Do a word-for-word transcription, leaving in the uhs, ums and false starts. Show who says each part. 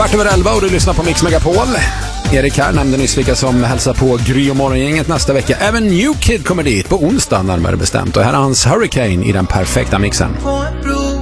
Speaker 1: Kvart över elva och du lyssnar på Mix Megapol. Erik här nämnde nyss vilka som hälsar på Gry och Morgongänget nästa vecka. Även New Kid kommer dit på onsdag närmare bestämt. Och här är hans Hurricane i den perfekta mixen.